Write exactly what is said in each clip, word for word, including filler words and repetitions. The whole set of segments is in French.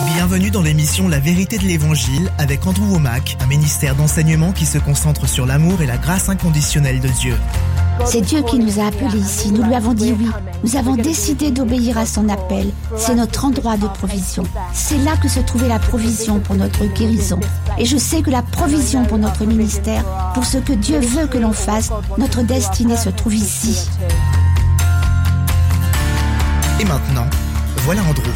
Bienvenue dans l'émission La Vérité de l'Évangile avec Andrew Wommack, un ministère d'enseignement qui se concentre sur l'amour et la grâce inconditionnelle de Dieu. C'est Dieu qui nous a appelés ici, nous lui avons dit oui. Nous avons décidé d'obéir à son appel. C'est notre endroit de provision. C'est là que se trouvait la provision pour notre guérison. Et je sais que la provision pour notre ministère, pour ce que Dieu veut que l'on fasse, notre destinée se trouve ici. Et maintenant, voilà Andrew.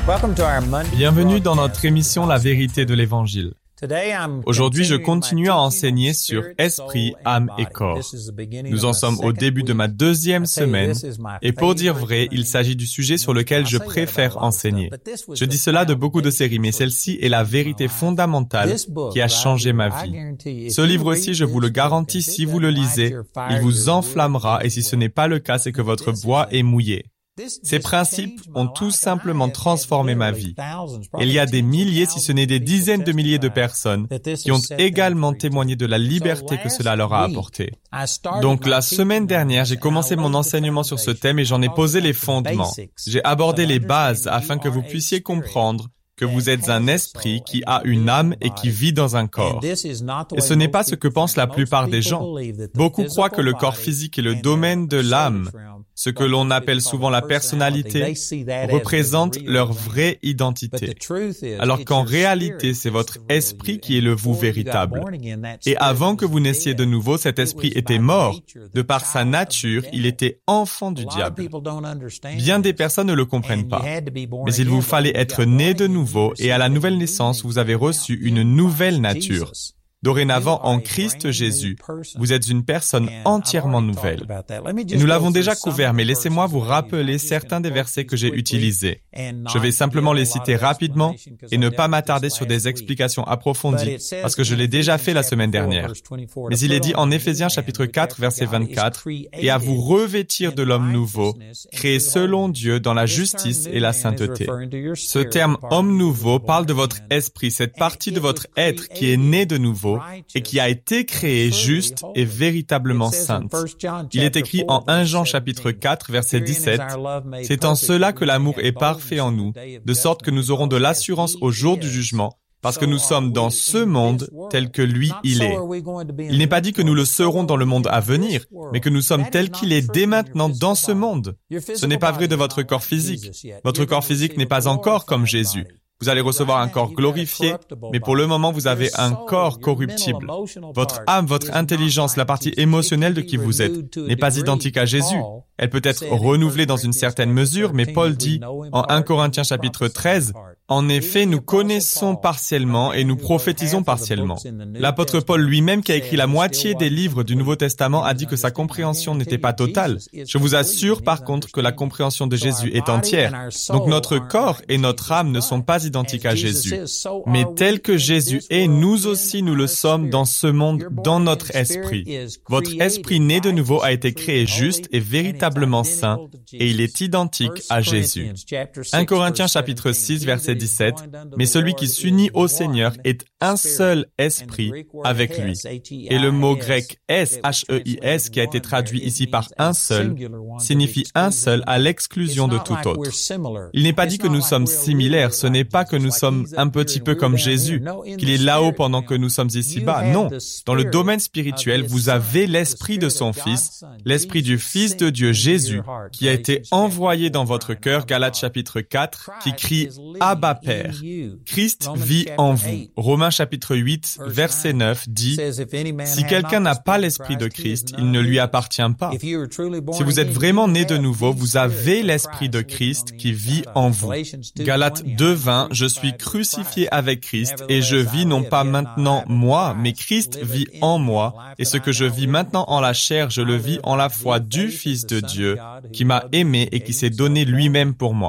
Bienvenue dans notre émission La Vérité de l'Évangile. Aujourd'hui, je continue à enseigner sur esprit, âme et corps. Nous en sommes au début de ma deuxième semaine et pour dire vrai, il s'agit du sujet sur lequel je préfère enseigner. Je dis cela de beaucoup de séries, mais celle-ci est la vérité fondamentale qui a changé ma vie. Ce livre aussi, je vous le garantis, si vous le lisez, il vous enflammera et si ce n'est pas le cas, c'est que votre bois est mouillé. Ces principes ont tout simplement transformé ma vie. Il y a des milliers, si ce n'est des dizaines de milliers de personnes qui ont également témoigné de la liberté que cela leur a apporté. Donc la semaine dernière, j'ai commencé mon enseignement sur ce thème et j'en ai posé les fondements. J'ai abordé les bases afin que vous puissiez comprendre que vous êtes un esprit qui a une âme et qui vit dans un corps. Et ce n'est pas ce que pensent la plupart des gens. Beaucoup croient que le corps physique est le domaine de l'âme. Ce que l'on appelle souvent la personnalité représente leur vraie identité. Alors qu'en réalité, c'est votre esprit qui est le vous véritable. Et avant que vous naissiez de nouveau, cet esprit était mort. De par sa nature, il était enfant du diable. Bien des personnes ne le comprennent pas. Mais il vous fallait être né de nouveau et à la nouvelle naissance, vous avez reçu une nouvelle nature. Dorénavant, en Christ Jésus, vous êtes une personne entièrement nouvelle. Et nous l'avons déjà couvert, mais laissez-moi vous rappeler certains des versets que j'ai utilisés. Je vais simplement les citer rapidement et ne pas m'attarder sur des explications approfondies, parce que je l'ai déjà fait la semaine dernière. Mais il est dit en Éphésiens chapitre quatre, verset vingt-quatre, « Et à vous revêtir de l'homme nouveau, créé selon Dieu dans la justice et la sainteté. » Ce terme « homme nouveau » parle de votre esprit, cette partie de votre être qui est née de nouveau, et qui a été créée juste et véritablement sainte. Il est écrit en premier Jean chapitre quatre, verset dix-sept, « C'est en cela que l'amour est parfait en nous, de sorte que nous aurons de l'assurance au jour du jugement, parce que nous sommes dans ce monde tel que lui, il est. » Il n'est pas dit que nous le serons dans le monde à venir, mais que nous sommes tels qu'il est dès maintenant dans ce monde. Ce n'est pas vrai de votre corps physique. Votre corps physique n'est pas encore comme Jésus. Vous allez recevoir un corps glorifié, mais pour le moment, vous avez un corps corruptible. Votre âme, votre intelligence, la partie émotionnelle de qui vous êtes, n'est pas identique à Jésus. Elle peut être renouvelée dans une certaine mesure, mais Paul dit en premier Corinthiens chapitre treize, « En effet, nous connaissons partiellement et nous prophétisons partiellement. » L'apôtre Paul lui-même, qui a écrit la moitié des livres du Nouveau Testament, a dit que sa compréhension n'était pas totale. Je vous assure par contre que la compréhension de Jésus est entière. Donc notre corps et notre âme ne sont pas identiques à Jésus. Mais tel que Jésus est, nous aussi nous le sommes dans ce monde, dans notre esprit. Votre esprit né de nouveau a été créé juste et véritablement saint, et il est identique à Jésus. premier Corinthiens chapitre six, verset dix-sept, « Mais celui qui s'unit au Seigneur est un seul esprit avec lui. » Et le mot grec « S » H E I S, qui a été traduit ici par « un seul », signifie « un seul » à l'exclusion de tout autre. Il n'est pas dit que nous sommes similaires, ce n'est pas que nous sommes un petit peu comme Jésus, qu'il est là-haut pendant que nous sommes ici-bas. Non, dans le domaine spirituel, vous avez l'esprit de son Fils, l'esprit du Fils de Dieu, Jésus, qui a été envoyé dans votre cœur, Galates chapitre quatre, qui crie « Abba Père ». Christ vit en vous. Romains chapitre huit, verset neuf dit « Si quelqu'un n'a pas l'esprit de Christ, il ne lui appartient pas. » Si vous êtes vraiment né de nouveau, vous avez l'esprit de Christ qui vit en vous. Galates deux, vingt, « Je suis crucifié avec Christ et je vis non pas maintenant moi, mais Christ vit en moi, et ce que je vis maintenant en la chair, je le vis en la foi du Fils de Dieu, qui m'a aimé et qui s'est donné lui-même pour moi. »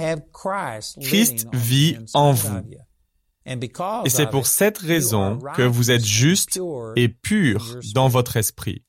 Christ vit en vous. Et c'est pour cette raison que vous êtes juste et pur dans votre esprit.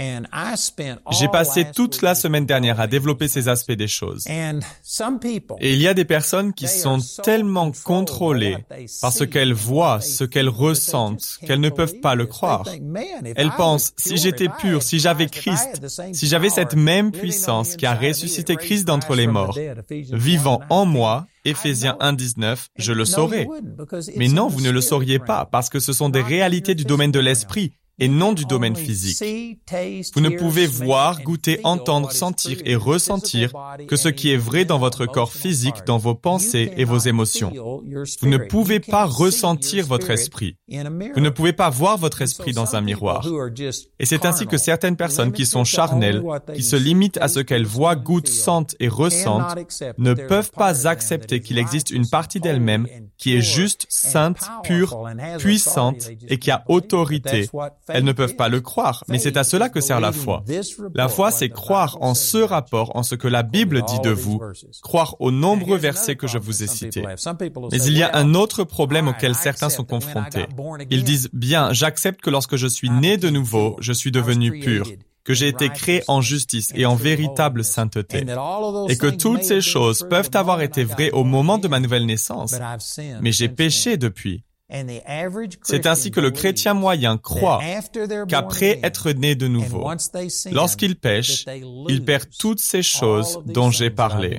J'ai passé toute la semaine dernière à développer ces aspects des choses. Et il y a des personnes qui sont tellement contrôlées par ce qu'elles voient, ce qu'elles ressentent, qu'elles ne peuvent pas le croire. Elles pensent, si j'étais pur, si j'avais Christ, si j'avais cette même puissance qui a ressuscité Christ d'entre les morts, vivant en moi, Éphésiens un dix-neuf, je le saurais. Mais non, vous ne le sauriez pas, parce que ce sont des réalités du domaine de l'esprit et non du domaine physique. Vous ne pouvez voir, goûter, entendre, sentir et ressentir que ce qui est vrai dans votre corps physique, dans vos pensées et vos émotions. Vous ne pouvez pas ressentir votre esprit. Vous ne pouvez pas voir votre esprit dans un miroir. Et c'est ainsi que certaines personnes qui sont charnelles, qui se limitent à ce qu'elles voient, goûtent, sentent et ressentent, ne peuvent pas accepter qu'il existe une partie d'elles-mêmes qui est juste, sainte, pure, puissante et qui a autorité. Elles ne peuvent pas le croire, mais c'est à cela que sert la foi. La foi, c'est croire en ce rapport, en ce que la Bible dit de vous, croire aux nombreux versets que je vous ai cités. Mais il y a un autre problème auquel certains sont confrontés. Ils disent, bien, j'accepte que lorsque je suis né de nouveau, je suis devenu pur, que j'ai été créé en justice et en véritable sainteté, et que toutes ces choses peuvent avoir été vraies au moment de ma nouvelle naissance, mais j'ai péché depuis. C'est ainsi que le chrétien moyen croit qu'après être né de nouveau, lorsqu'il pêche, il perd toutes ces choses dont j'ai parlé.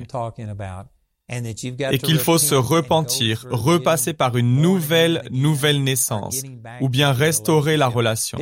Et qu'il faut se repentir, repasser par une nouvelle, nouvelle naissance, ou bien restaurer la relation.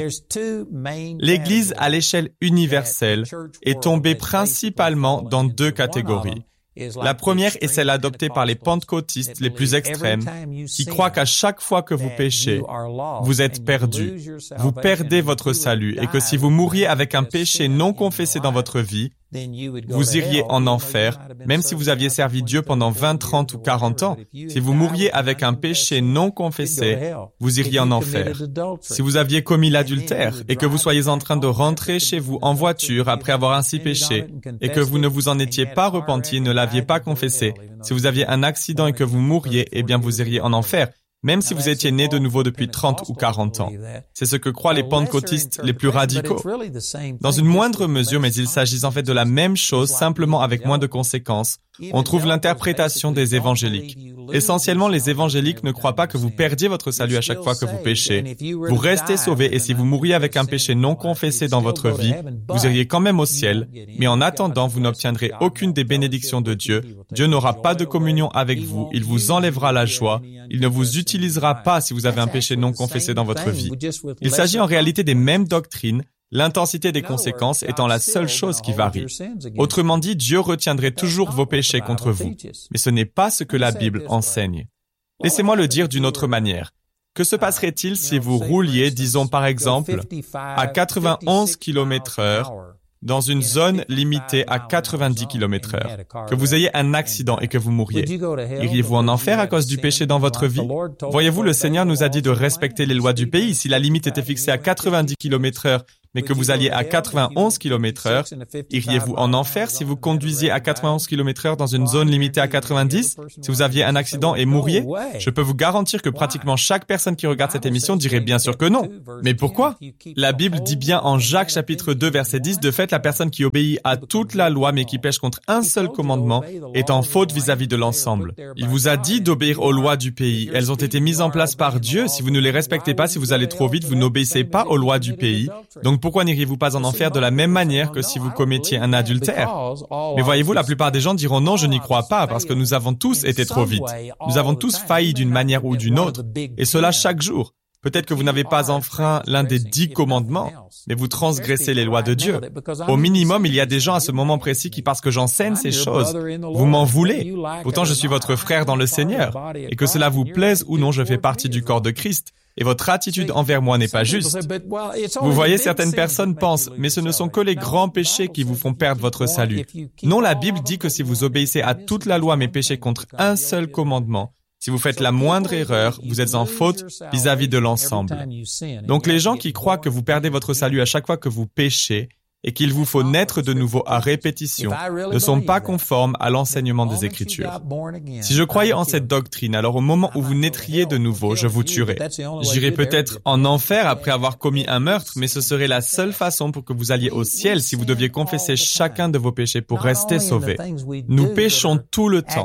L'Église à l'échelle universelle est tombée principalement dans deux catégories. La première est celle adoptée par les pentecôtistes les plus extrêmes, qui croient qu'à chaque fois que vous péchez, vous êtes perdu, vous perdez votre salut, et que si vous mouriez avec un péché non confessé dans votre vie, vous iriez en enfer, même si vous aviez servi Dieu pendant vingt, trente ou quarante ans. Si vous mouriez avec un péché non confessé, vous iriez en enfer. Si vous aviez commis l'adultère et que vous soyez en train de rentrer chez vous en voiture après avoir ainsi péché et que vous ne vous en étiez pas repenti et ne l'aviez pas confessé, si vous aviez un accident et que vous mouriez, eh bien vous iriez en enfer. Même si vous étiez né de nouveau depuis trente ou quarante ans. C'est ce que croient les pentecôtistes les plus radicaux. Dans une moindre mesure, mais il s'agit en fait de la même chose, simplement avec moins de conséquences, on trouve l'interprétation des évangéliques. Essentiellement, les évangéliques ne croient pas que vous perdiez votre salut à chaque fois que vous péchez. Vous restez sauvés et si vous mouriez avec un péché non confessé dans votre vie, vous iriez quand même au ciel, mais en attendant, vous n'obtiendrez aucune des bénédictions de Dieu. Dieu n'aura pas de communion avec vous, il vous enlèvera la joie, il ne vous utilisera pas si vous avez un péché non confessé dans votre vie. Il s'agit en réalité des mêmes doctrines, l'intensité des conséquences étant la seule chose qui varie. Autrement dit, Dieu retiendrait toujours vos péchés contre vous. Mais ce n'est pas ce que la Bible enseigne. Laissez-moi le dire d'une autre manière. Que se passerait-il si vous rouliez, disons par exemple, à quatre-vingt-onze kilomètres heure dans une zone limitée à quatre-vingt-dix kilomètres heure, que vous ayez un accident et que vous mouriez? Iriez-vous en enfer à cause du péché dans votre vie? Voyez-vous, le Seigneur nous a dit de respecter les lois du pays. Si la limite était fixée à quatre-vingt-dix kilomètres heure, mais que vous alliez à quatre-vingt-onze kilomètres heure, iriez-vous en enfer si vous conduisiez à quatre-vingt-onze kilomètres heure dans une zone limitée à quatre-vingt-dix? Si vous aviez un accident et mouriez? Je peux vous garantir que pratiquement chaque personne qui regarde cette émission dirait bien sûr que non. Mais pourquoi? La Bible dit bien en Jacques chapitre deux verset dix, de fait, la personne qui obéit à toute la loi mais qui pêche contre un seul commandement est en faute vis-à-vis de l'ensemble. Il vous a dit d'obéir aux lois du pays. Elles ont été mises en place par Dieu. Si vous ne les respectez pas, si vous allez trop vite, vous n'obéissez pas aux lois du pays. Donc pourquoi n'iriez-vous pas en enfer de la même manière que si vous commettiez un adultère? Mais voyez-vous, la plupart des gens diront non, je n'y crois pas, parce que nous avons tous été trop vite. Nous avons tous failli d'une manière ou d'une autre, et cela chaque jour. Peut-être que vous n'avez pas enfreint l'un des dix commandements, mais vous transgressez les lois de Dieu. Au minimum, il y a des gens à ce moment précis qui, parce que j'enseigne ces choses, vous m'en voulez. Pourtant, je suis votre frère dans le Seigneur, et que cela vous plaise ou non, je fais partie du corps de Christ. Et votre attitude envers moi n'est pas juste. Vous voyez, certaines personnes pensent, mais ce ne sont que les grands péchés qui vous font perdre votre salut. Non, la Bible dit que si vous obéissez à toute la loi mais péchez contre un seul commandement, si vous faites la moindre erreur, vous êtes en faute vis-à-vis de l'ensemble. Donc les gens qui croient que vous perdez votre salut à chaque fois que vous péchez, et qu'il vous faut naître de nouveau à répétition, ne sont pas conformes à l'enseignement des Écritures. Si je croyais en cette doctrine, alors au moment où vous naîtriez de nouveau, je vous tuerais. J'irais peut-être en enfer après avoir commis un meurtre, mais ce serait la seule façon pour que vous alliez au ciel si vous deviez confesser chacun de vos péchés pour rester sauvés. Nous péchons tout le temps.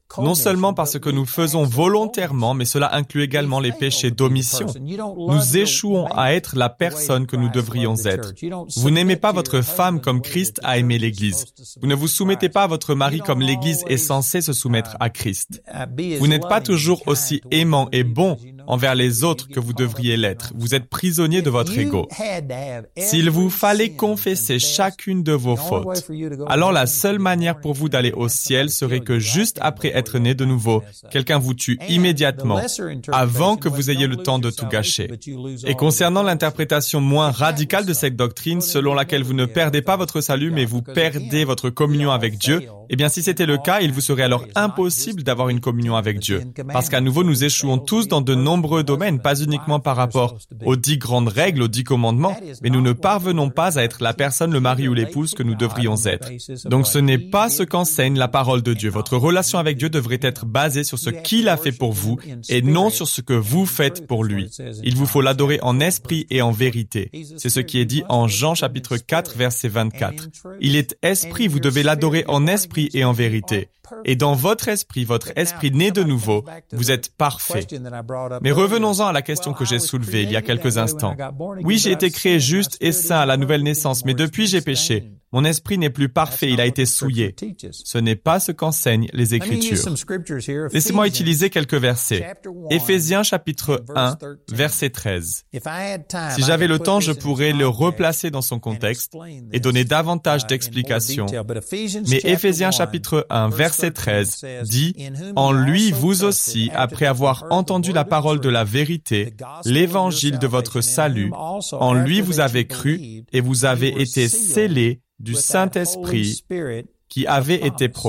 non seulement parce que nous faisons volontairement, mais cela inclut également les péchés d'omission. Nous échouons à être la personne que nous devrions être. Vous n'aimez pas votre femme comme Christ a aimé l'Église. Vous ne vous soumettez pas à votre mari comme l'Église est censée se soumettre à Christ. Vous n'êtes pas toujours aussi aimant et bon envers les autres que vous devriez l'être. Vous êtes prisonnier de votre ego. S'il vous fallait confesser chacune de vos fautes, alors la seule manière pour vous d'aller au ciel serait que juste après être né de nouveau, quelqu'un vous tue immédiatement, avant que vous ayez le temps de tout gâcher. Et concernant l'interprétation moins radicale de cette doctrine, selon laquelle vous ne perdez pas votre salut, mais vous perdez votre communion avec Dieu, eh bien si c'était le cas, il vous serait alors impossible d'avoir une communion avec Dieu. Parce qu'à nouveau, nous échouons tous dans de nombreux domaines, pas uniquement par rapport aux dix grandes règles, aux dix commandements, mais nous ne parvenons pas à être la personne, le mari ou l'épouse que nous devrions être. Donc ce n'est pas ce qu'enseigne la parole de Dieu. Votre relation avec Dieu devrait être basée sur ce qu'il a fait pour vous et non sur ce que vous faites pour lui. Il vous faut l'adorer en esprit et en vérité. C'est ce qui est dit en Jean chapitre quatre, verset vingt-quatre. Il est esprit, vous devez l'adorer en esprit et en vérité. Et dans votre esprit, votre esprit né de nouveau, vous êtes parfait. Mais revenons-en à la question que j'ai soulevée il y a quelques instants. Oui, j'ai été créé juste et saint à la nouvelle naissance, mais depuis j'ai péché. Mon esprit n'est plus parfait, il a été souillé. Ce n'est pas ce qu'enseignent les Écritures. Laissez-moi utiliser quelques versets. Éphésiens chapitre un, verset treize. Si j'avais le temps, je pourrais le replacer dans son contexte et donner davantage d'explications. Mais Éphésiens chapitre un, verset treize dit « En lui, vous aussi, après avoir entendu la parole de la vérité, l'évangile de votre salut, en lui vous avez cru et vous avez été scellés du Saint-Esprit qui avait été promis. »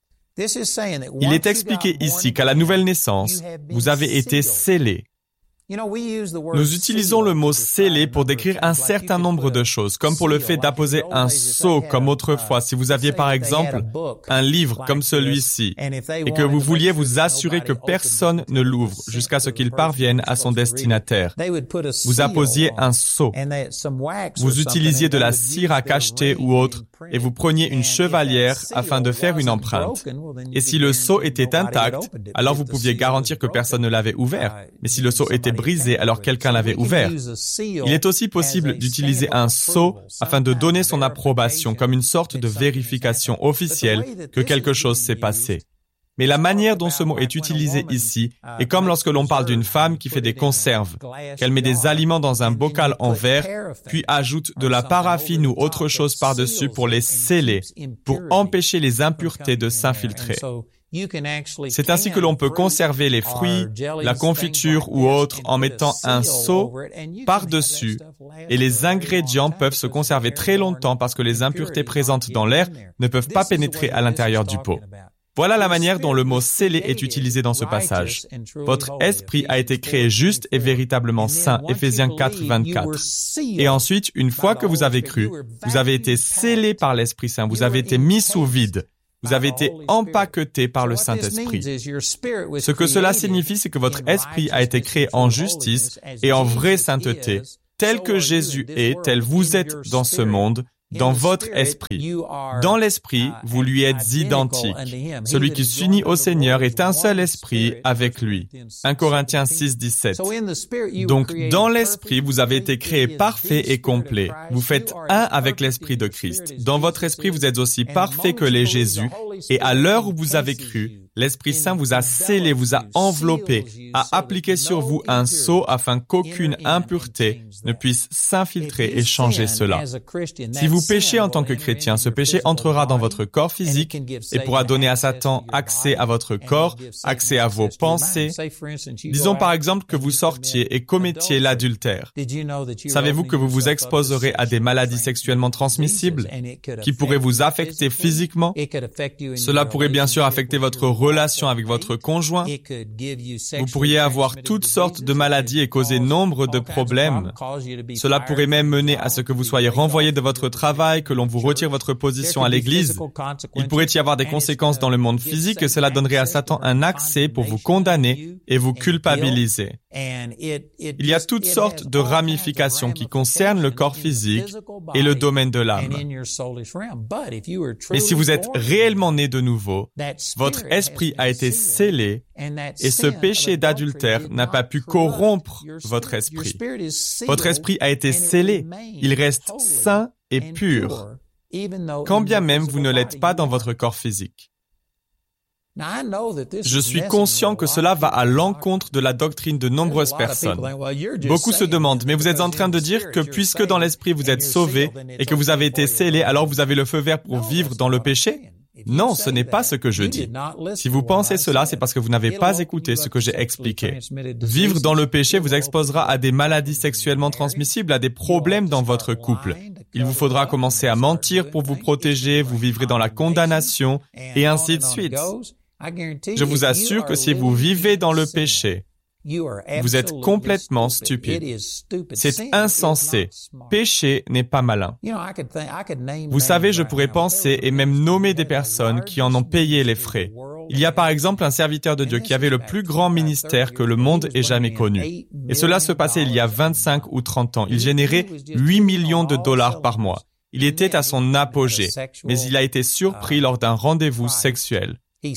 Il est expliqué ici qu'à la nouvelle naissance, vous avez été scellés. Nous utilisons le mot « scellé » pour décrire un certain nombre de choses, comme pour le fait d'apposer un sceau comme autrefois. Si vous aviez par exemple un livre comme celui-ci et que vous vouliez vous assurer que personne ne l'ouvre jusqu'à ce qu'il parvienne à son destinataire, vous apposiez un sceau. Vous utilisiez de la cire à cacheter ou autre et vous preniez une chevalière afin de faire une empreinte. Et si le sceau était intact, alors vous pouviez garantir que personne ne l'avait ouvert. Mais si le sceau était brisé, alors quelqu'un l'avait ouvert. Il est aussi possible d'utiliser un sceau afin de donner son approbation comme une sorte de vérification officielle que quelque chose s'est passé. Mais la manière dont ce mot est utilisé ici est comme lorsque l'on parle d'une femme qui fait des conserves, qu'elle met des aliments dans un bocal en verre, puis ajoute de la paraffine ou autre chose par-dessus pour les sceller, pour empêcher les impuretés de s'infiltrer. C'est ainsi que l'on peut conserver les fruits, la confiture ou autre en mettant un seau par-dessus et les ingrédients peuvent se conserver très longtemps parce que les impuretés présentes dans l'air ne peuvent pas pénétrer à l'intérieur du pot. Voilà la manière dont le mot « scellé » est utilisé dans ce passage. Votre esprit a été créé juste et véritablement saint, Éphésiens quatre, vingt-quatre. Et ensuite, une fois que vous avez cru, vous avez été scellé par l'Esprit Saint, vous avez été mis sous vide. Vous avez été empaqueté par le Saint-Esprit. Ce que cela signifie, c'est que votre esprit a été créé en justice et en vraie sainteté, tel que Jésus est, tel vous êtes dans ce monde, dans votre esprit. Dans l'esprit, vous lui êtes identique. Celui qui s'unit au Seigneur est un seul esprit avec lui. un Corinthiens six, dix-sept. Donc, dans l'esprit, vous avez été créé parfait et complet. Vous faites un avec l'esprit de Christ. Dans votre esprit, vous êtes aussi parfait que l'est Jésus. Et à l'heure où vous avez cru, l'Esprit Saint vous a scellé, vous a enveloppé, a appliqué sur vous un sceau afin qu'aucune impureté ne puisse s'infiltrer et changer cela. Si vous péchez en tant que chrétien, ce péché entrera dans votre corps physique et pourra donner à Satan accès à votre corps, accès à vos pensées. Disons par exemple que vous sortiez et commettiez l'adultère. Savez-vous que vous vous exposerez à des maladies sexuellement transmissibles qui pourraient vous affecter physiquement? Cela pourrait bien sûr affecter votre relation avec votre conjoint. Vous pourriez avoir toutes sortes de maladies et causer nombre de problèmes. Cela pourrait même mener à ce que vous soyez renvoyé de votre travail, que l'on vous retire votre position à l'église. Il pourrait y avoir des conséquences dans le monde physique et cela donnerait à Satan un accès pour vous condamner et vous culpabiliser. Il y a toutes sortes de ramifications qui concernent le corps physique et le domaine de l'âme. Mais si vous êtes réellement né de nouveau, votre esprit esprit a été scellé et ce péché d'adultère n'a pas pu corrompre votre esprit. Votre esprit a été scellé. Il reste sain et pur, quand bien même vous ne l'êtes pas dans votre corps physique. Je suis conscient que cela va à l'encontre de la doctrine de nombreuses personnes. Beaucoup se demandent, mais vous êtes en train de dire que puisque dans l'esprit vous êtes sauvés et que vous avez été scellés, alors vous avez le feu vert pour vivre dans le péché? Non, ce n'est pas ce que je dis. Si vous pensez cela, c'est parce que vous n'avez pas écouté ce que j'ai expliqué. Vivre dans le péché vous exposera à des maladies sexuellement transmissibles, à des problèmes dans votre couple. Il vous faudra commencer à mentir pour vous protéger, vous vivrez dans la condamnation, et ainsi de suite. Je vous assure que si vous vivez dans le péché, vous êtes complètement stupide. C'est insensé. Péché n'est pas malin. Vous savez, je pourrais penser et même nommer des personnes qui en ont payé les frais. Il y a par exemple un serviteur de Dieu qui avait le plus grand ministère que le monde ait jamais connu. Et cela se passait il y a vingt-cinq ou trente ans. Il générait huit millions de dollars par mois. Il était à son apogée, mais il a été surpris lors d'un rendez-vous sexuel.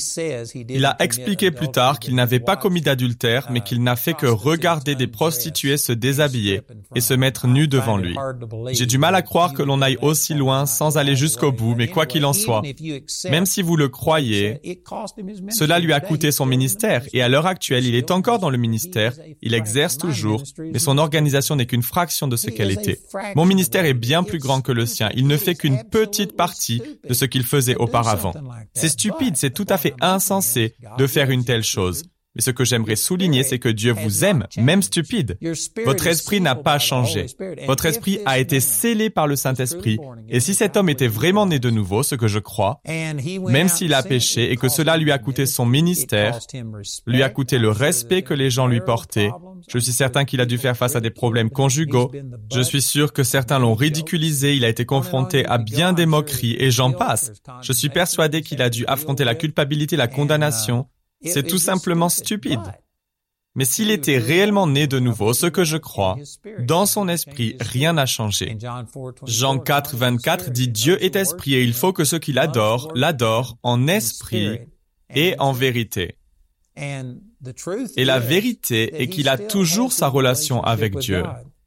Il a expliqué plus tard qu'il n'avait pas commis d'adultère, mais qu'il n'a fait que regarder des prostituées se déshabiller et se mettre nues devant lui. J'ai du mal à croire que l'on aille aussi loin sans aller jusqu'au bout, mais quoi qu'il en soit, même si vous le croyez, cela lui a coûté son ministère, et à l'heure actuelle, il est encore dans le ministère, il exerce toujours, mais son organisation n'est qu'une fraction de ce qu'elle était. Mon ministère est bien plus grand que le sien, il ne fait qu'une petite partie de ce qu'il faisait auparavant. C'est stupide, c'est tout à fait insensé de faire une telle chose. Mais ce que j'aimerais souligner, c'est que Dieu vous aime, même stupide. Votre esprit n'a pas changé. Votre esprit a été scellé par le Saint-Esprit. Et si cet homme était vraiment né de nouveau, ce que je crois, même s'il a péché et que cela lui a coûté son ministère, lui a coûté le respect que les gens lui portaient, je suis certain qu'il a dû faire face à des problèmes conjugaux. Je suis sûr que certains l'ont ridiculisé, il a été confronté à bien des moqueries et j'en passe. Je suis persuadé qu'il a dû affronter la culpabilité, la condamnation. C'est tout simplement stupide. Mais s'il était réellement né de nouveau, ce que je crois, dans son esprit, rien n'a changé. Jean quatre, vingt-quatre dit « Dieu est esprit et il faut que ceux qui l'adorent, l'adorent en esprit et en vérité. » Et la vérité est qu'il a toujours sa relation avec Dieu.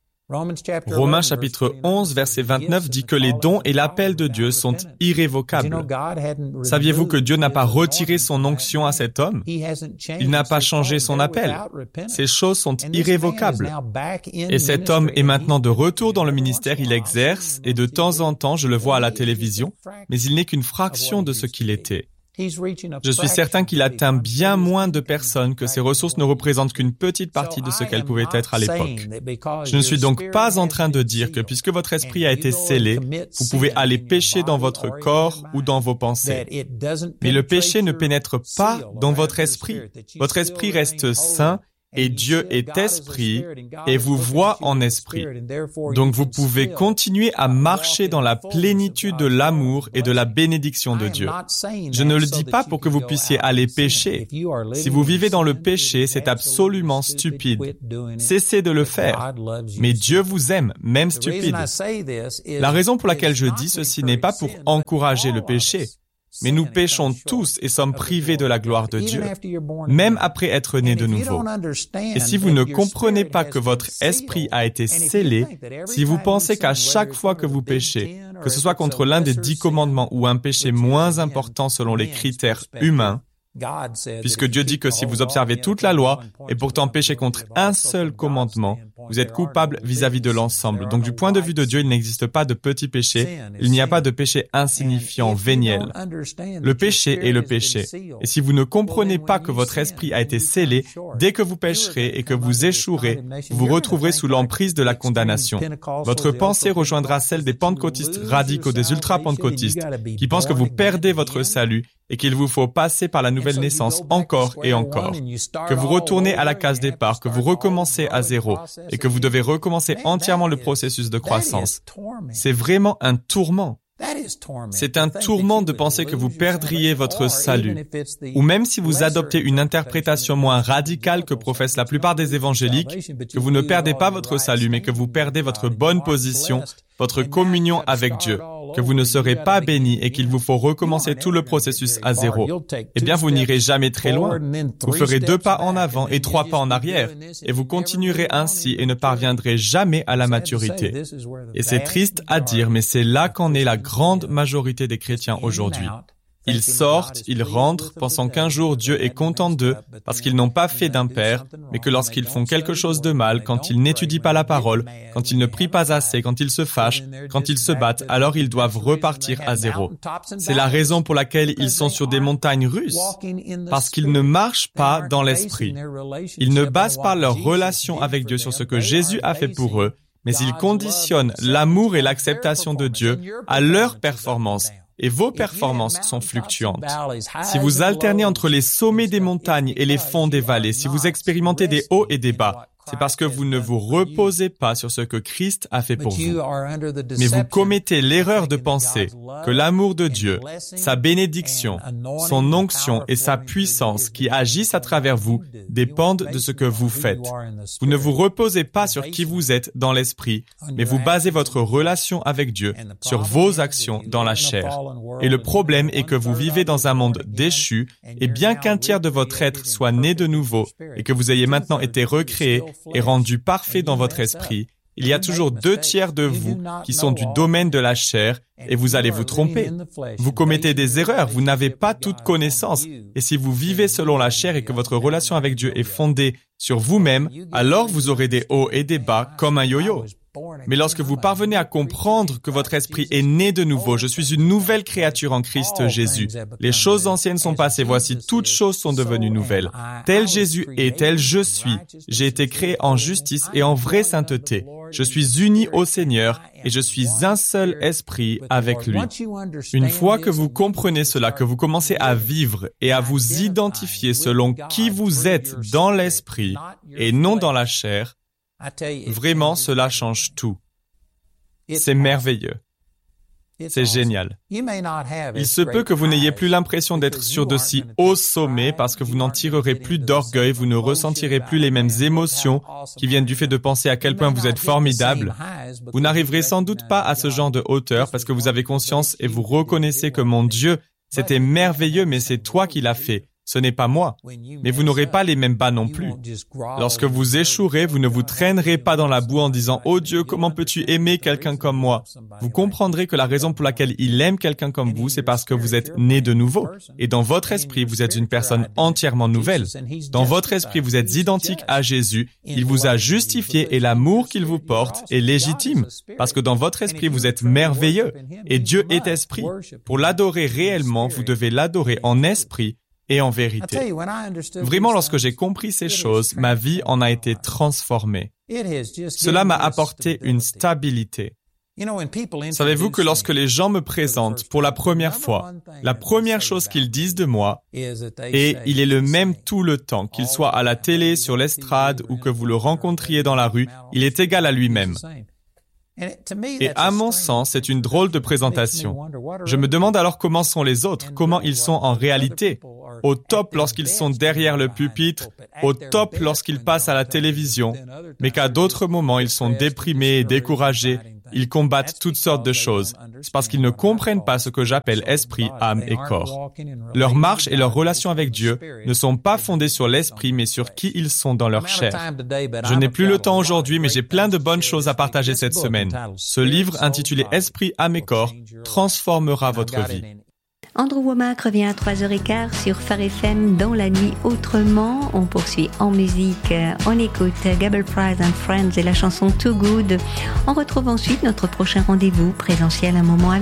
Romains chapitre onze, verset vingt-neuf dit que les dons et l'appel de Dieu sont irrévocables. Saviez-vous que Dieu n'a pas retiré son onction à cet homme? Il n'a pas changé son appel. Ces choses sont irrévocables. Et cet homme est maintenant de retour dans le ministère, il exerce, et de temps en temps je le vois à la télévision, mais il n'est qu'une fraction de ce qu'il était. Je suis certain qu'il atteint bien moins de personnes, que ses ressources ne représentent qu'une petite partie de ce qu'elles pouvaient être à l'époque. Je ne suis donc pas en train de dire que puisque votre esprit a été scellé, vous pouvez aller pécher dans votre corps ou dans vos pensées. Mais le péché ne pénètre pas dans votre esprit. Votre esprit reste sain et Dieu est esprit et vous voit en esprit. Donc vous pouvez continuer à marcher dans la plénitude de l'amour et de la bénédiction de Dieu. Je ne le dis pas pour que vous puissiez aller pécher. Si vous vivez dans le péché, c'est absolument stupide. Cessez de le faire. Mais Dieu vous aime, même stupide. La raison pour laquelle je dis ceci n'est pas pour encourager le péché. Mais nous péchons tous et sommes privés de la gloire de Dieu, même après être nés de nouveau. Et si vous ne comprenez pas que votre esprit a été scellé, si vous pensez qu'à chaque fois que vous péchez, que ce soit contre l'un des dix commandements ou un péché moins important selon les critères humains, puisque Dieu dit que si vous observez toute la loi et pourtant péchez contre un seul commandement, vous êtes coupable vis-à-vis de l'ensemble. Donc du point de vue de Dieu, il n'existe pas de petit péché, il n'y a pas de péché insignifiant, véniel. Le péché est le péché. Et si vous ne comprenez pas que votre esprit a été scellé, dès que vous pécherez et que vous échouerez, vous vous retrouverez sous l'emprise de la condamnation. Votre pensée rejoindra celle des pentecôtistes radicaux, des ultra-pentecôtistes, qui pensent que vous perdez votre salut et qu'il vous faut passer par la nouvelle naissance encore et encore, que vous retournez à la case départ, que vous recommencez à zéro et que vous devez recommencer entièrement le processus de croissance. C'est vraiment un tourment. C'est un tourment de penser que vous perdriez votre salut. Ou même si vous adoptez une interprétation moins radicale que professent la plupart des évangéliques, que vous ne perdez pas votre salut, mais que vous perdez votre bonne position, votre communion avec Dieu. que vous ne serez pas béni et qu'il vous faut recommencer tout le processus à zéro, eh bien vous n'irez jamais très loin. Vous ferez deux pas en avant et trois pas en arrière, et vous continuerez ainsi et ne parviendrez jamais à la maturité. Et c'est triste à dire, mais c'est là qu'en est la grande majorité des chrétiens aujourd'hui. Ils sortent, ils rentrent, pensant qu'un jour Dieu est content d'eux parce qu'ils n'ont pas fait d'impair, mais que lorsqu'ils font quelque chose de mal, quand ils n'étudient pas la parole, quand ils ne prient pas assez, quand ils se fâchent, quand ils se battent, alors ils doivent repartir à zéro. C'est la raison pour laquelle ils sont sur des montagnes russes, parce qu'ils ne marchent pas dans l'esprit. Ils ne basent pas leur relation avec Dieu sur ce que Jésus a fait pour eux, mais ils conditionnent l'amour et l'acceptation de Dieu à leur performance. Et vos performances sont fluctuantes. Si vous alternez entre les sommets des montagnes et les fonds des vallées, si vous expérimentez des hauts et des bas, c'est parce que vous ne vous reposez pas sur ce que Christ a fait pour vous. Mais vous commettez l'erreur de penser que l'amour de Dieu, sa bénédiction, son onction et sa puissance qui agissent à travers vous dépendent de ce que vous faites. Vous ne vous reposez pas sur qui vous êtes dans l'esprit, mais vous basez votre relation avec Dieu sur vos actions dans la chair. Et le problème est que vous vivez dans un monde déchu, et bien qu'un tiers de votre être soit né de nouveau, et que vous ayez maintenant été recréé, et rendu parfait dans votre esprit, il y a toujours deux tiers de vous qui sont du domaine de la chair et vous allez vous tromper. Vous commettez des erreurs, vous n'avez pas toute connaissance. Et si vous vivez selon la chair et que votre relation avec Dieu est fondée sur vous-même, alors vous aurez des hauts et des bas comme un yo-yo. Mais lorsque vous parvenez à comprendre que votre esprit est né de nouveau, je suis une nouvelle créature en Christ Jésus. Les choses anciennes sont passées, voici toutes choses sont devenues nouvelles. Tel Jésus est, tel je suis. J'ai été créé en justice et en vraie sainteté. Je suis uni au Seigneur et je suis un seul esprit avec lui. Une fois que vous comprenez cela, que vous commencez à vivre et à vous identifier selon qui vous êtes dans l'esprit et non dans la chair, vraiment, cela change tout. C'est merveilleux. C'est génial. Il se peut que vous n'ayez plus l'impression d'être sur de si hauts sommets parce que vous n'en tirerez plus d'orgueil, vous ne ressentirez plus les mêmes émotions qui viennent du fait de penser à quel point vous êtes formidable. Vous n'arriverez sans doute pas à ce genre de hauteur parce que vous avez conscience et vous reconnaissez que mon Dieu, c'était merveilleux, mais c'est toi qui l'as fait. Ce n'est pas moi, mais vous n'aurez pas les mêmes bas non plus. Lorsque vous échouerez, vous ne vous traînerez pas dans la boue en disant « Oh Dieu, comment peux-tu aimer quelqu'un comme moi ?» Vous comprendrez que la raison pour laquelle il aime quelqu'un comme vous, c'est parce que vous êtes né de nouveau. Et dans votre esprit, vous êtes une personne entièrement nouvelle. Dans votre esprit, vous êtes identique à Jésus. Il vous a justifié et l'amour qu'il vous porte est légitime. Parce que dans votre esprit, vous êtes merveilleux. Et Dieu est esprit. Pour l'adorer réellement, vous devez l'adorer en esprit et en vérité. Vraiment, lorsque j'ai compris ces choses, ma vie en a été transformée. Cela m'a apporté une stabilité. Savez-vous que lorsque les gens me présentent pour la première fois, la première chose qu'ils disent de moi est « il est le même tout le temps, qu'il soit à la télé, sur l'estrade ou que vous le rencontriez dans la rue, il est égal à lui-même ». Et à mon sens, c'est une drôle de présentation. Je me demande alors comment sont les autres, comment ils sont en réalité. Au top lorsqu'ils sont derrière le pupitre, au top lorsqu'ils passent à la télévision, mais qu'à d'autres moments ils sont déprimés et découragés. Ils combattent toutes sortes de choses. C'est parce qu'ils ne comprennent pas ce que j'appelle esprit, âme et corps. Leur marche et leur relation avec Dieu ne sont pas fondées sur l'esprit, mais sur qui ils sont dans leur chair. Je n'ai plus le temps aujourd'hui, mais j'ai plein de bonnes choses à partager cette semaine. Ce livre intitulé Esprit, âme et corps transformera votre vie. Andrew Wommack revient à trois heures quinze sur Phare F M dans la nuit autrement. On poursuit en musique. On écoute Gabble Price and Friends et la chanson Too Good. On retrouve ensuite notre prochain rendez-vous présentiel un moment avec